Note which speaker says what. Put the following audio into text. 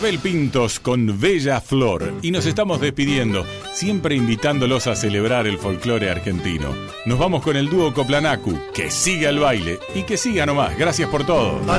Speaker 1: Abel Pintos con Bella Flor. Y nos estamos despidiendo, siempre invitándolos a celebrar el folclore argentino. Nos vamos con el dúo Coplanacu. Que siga el baile y que siga nomás. Gracias por todo.